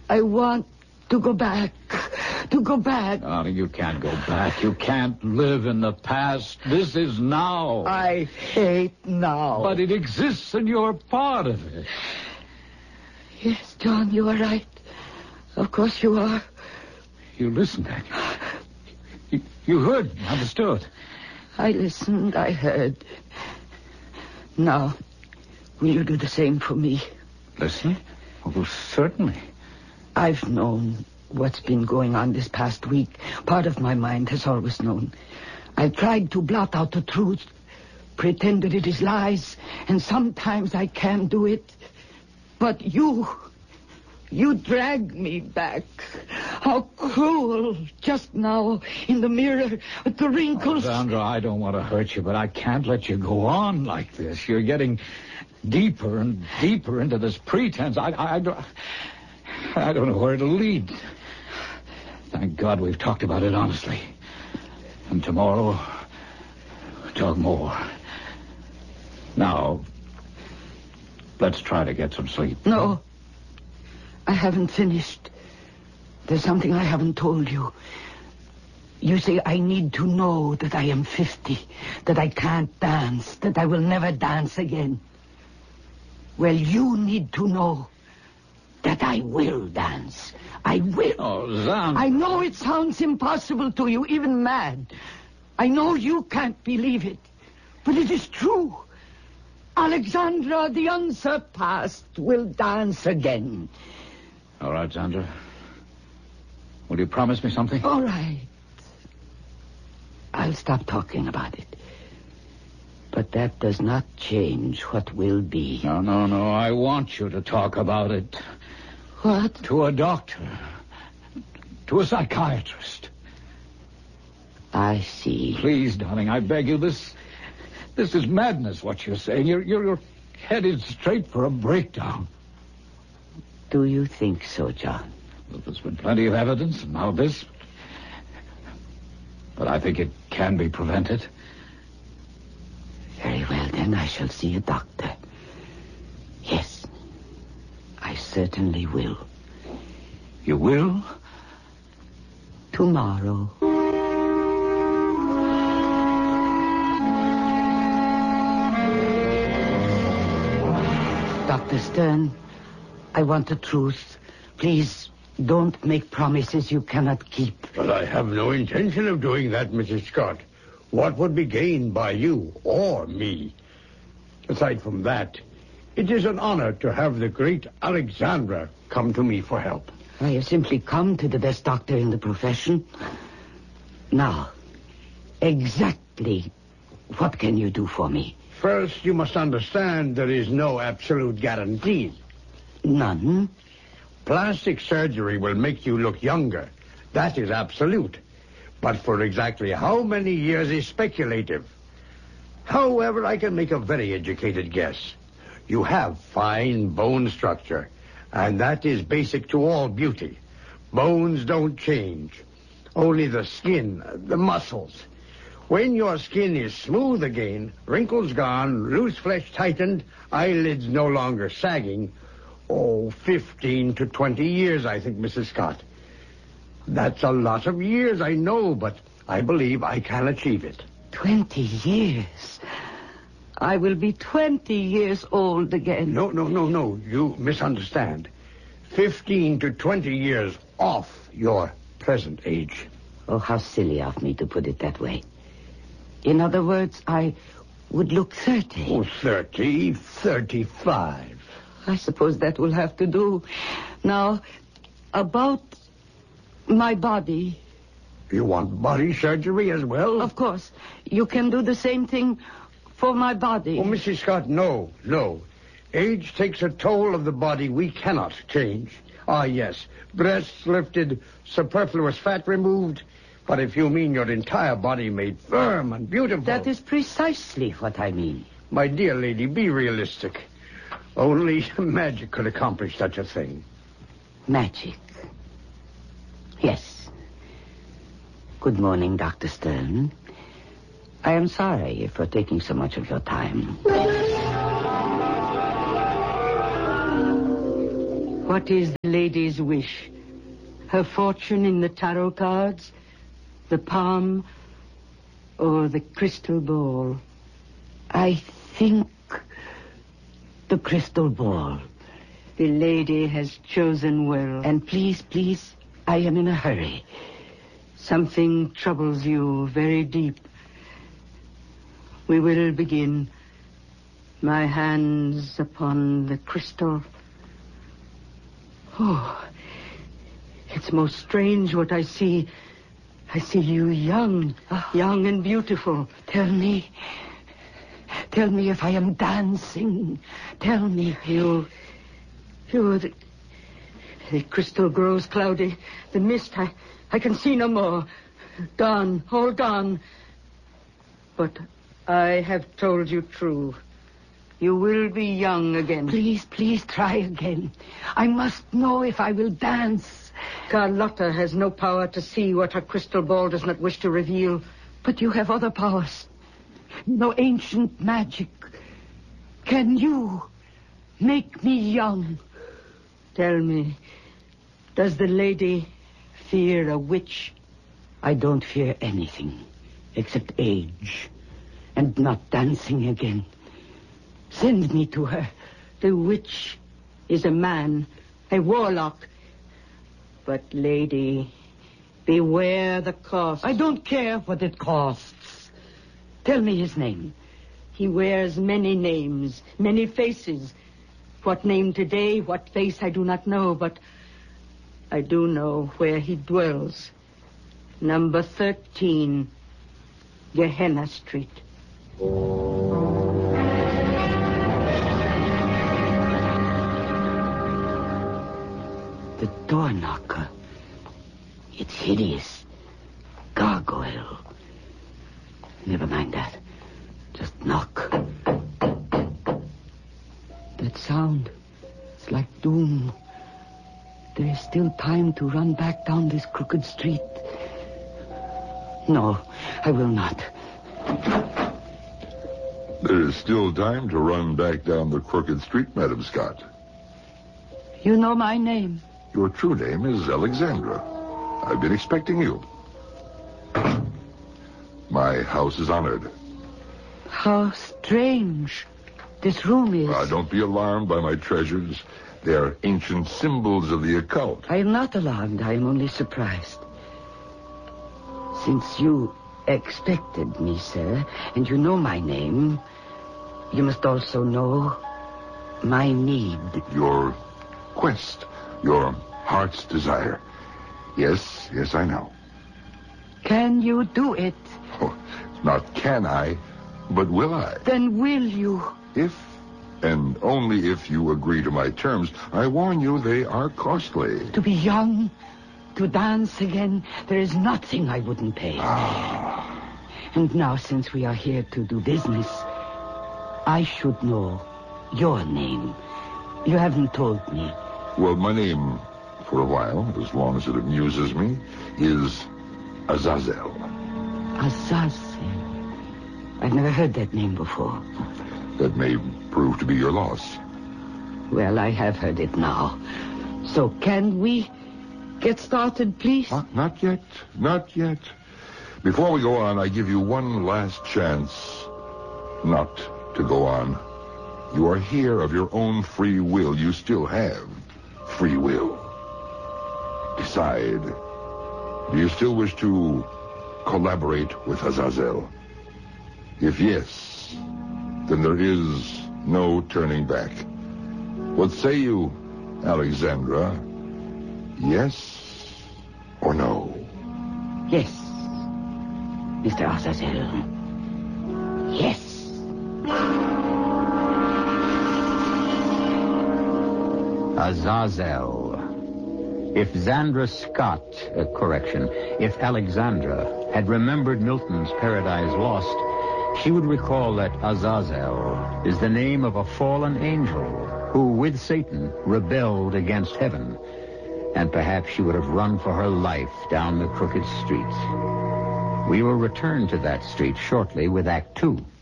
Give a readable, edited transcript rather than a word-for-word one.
I want to go back. To go back. Darling, you can't go back. You can't live in the past. This is now. I hate now. But it exists and you're part of it. Yes, John, you are right. Of course you are. You listened, Daniel. You heard, understood. I listened, I heard. Now, will you do the same for me? Listen? Oh, certainly. I've known what's been going on this past week. Part of my mind has always known. I've tried to blot out the truth, pretend that it is lies, and sometimes I can do it. But you drag me back. How cruel, just now, in the mirror, with the wrinkles. Alexandra, I don't want to hurt you, but I can't let you go on like this. You're getting deeper and deeper into this pretense. I don't know where it'll lead. Thank God we've talked about it honestly. And tomorrow, we'll talk more. Now, let's try to get some sleep. No. I haven't finished. There's something I haven't told you. You say I need to know that I am 50, that I can't dance, that I will never dance again. Well, you need to know that I will dance. I will. Oh, Zan. I know it sounds impossible to you, even mad. I know you can't believe it, but it is true. Alexandra, the unsurpassed, will dance again. All right, Sandra. Will you promise me something? All right. I'll stop talking about it. But that does not change what will be. No. I want you to talk about it. What? To a doctor. To a psychiatrist. I see. Please, darling, I beg you. This is madness, what you're saying. You're headed straight for a breakdown. Do you think so, John? Well, there's been plenty of evidence, and now this. But I think it can be prevented. Very well, then I shall see a doctor. Yes, I certainly will. You will? Tomorrow. Dr. Stern, I want the truth. Please, don't make promises you cannot keep. But I have no intention of doing that, Mrs. Scott. What would be gained by you or me? Aside from that, it is an honor to have the great Alexandra come to me for help. I have simply come to the best doctor in the profession. Now, exactly what can you do for me? First, you must understand there is no absolute guarantee. None. Plastic surgery will make you look younger. That is absolute. But for exactly how many years is speculative. However, I can make a very educated guess. You have fine bone structure, and that is basic to all beauty. Bones don't change. Only the skin, the muscles. When your skin is smooth again, wrinkles gone, loose flesh tightened, eyelids no longer sagging, 15 to 20 years, I think, Mrs. Scott. That's a lot of years, I know, but I believe I can achieve it. 20 years? I will be 20 years old again. No. You misunderstand. 15 to 20 years off your present age. Oh, how silly of me to put it that way. In other words, I would look 30. 30, 35. I suppose that will have to do. Now, about my body. You want body surgery as well? Of course. You can do the same thing for my body. Oh, Mrs. Scott, no. Age takes a toll of the body we cannot change. Ah, yes. Breasts lifted, superfluous fat removed. But if you mean your entire body made firm and beautiful... That is precisely what I mean. My dear lady, be realistic. Only magic could accomplish such a thing. Magic? Yes. Good morning, Dr. Stern. I am sorry for taking so much of your time. What is Lady's wish. Her fortune in the tarot cards, the palm, or the crystal ball? I think the crystal ball. The lady has chosen well. And please, I am in a hurry. Something troubles you very deep. We will begin. My hands upon the crystal. Oh, it's most strange what I see. I see you young and beautiful. Tell me if I am dancing. Tell me. The crystal grows cloudy. The mist, I can see no more. Gone, all gone. But I have told you true. You will be young again. Please try again. I must know if I will dance. Carlotta has no power to see what her crystal ball does not wish to reveal. But you have other powers. No ancient magic. Can you make me young? Tell me, does the lady fear a witch? I don't fear anything except age and not dancing again. Send me to her. The witch is a man, a warlock. But, lady, beware the cost. I don't care what it costs. Tell me his name. He wears many names, many faces. What name today, what face, I do not know, but I do know where he dwells. Number 13, Gehenna Street. The door knocker. It's hideous. Gargoyle. Never mind that. Just knock. That sound. It's like doom. There is still time to run back down this crooked street. No, I will not. There is still time to run back down the crooked street, Madam Scott. You know my name? Your true name is Alexandra. I've been expecting you. My house is honored. How strange this room is. Don't be alarmed by my treasures. They are ancient symbols of the occult. I am not alarmed. I am only surprised. Since you expected me, sir, and you know my name, you must also know my need. Your quest, your heart's desire. Yes, I know. Can you do it? Oh, not can I, but will I? Then will you? If, and only if you agree to my terms. I warn you, they are costly. To be young, to dance again, there is nothing I wouldn't pay. And now, since we are here to do business, I should know your name. You haven't told me. Well, my name, for a while, as long as it amuses me, is Azazel. Azazel? I've never heard that name before. That may prove to be your loss. Well, I have heard it now. So can we get started, please? Not yet. Not yet. Before we go on, I give you one last chance not to go on. You are here of your own free will. You still have free will. Decide. Do you still wish to collaborate with Azazel? If yes, then there is no turning back. What say you, Alexandra? Yes or no? Yes, Mr. Azazel. Yes. Azazel. If Xandra Scott, if Alexandra had remembered Milton's Paradise Lost, she would recall that Azazel is the name of a fallen angel who, with Satan, rebelled against heaven. And perhaps she would have run for her life down the crooked street. We will return to that street shortly with Act 2.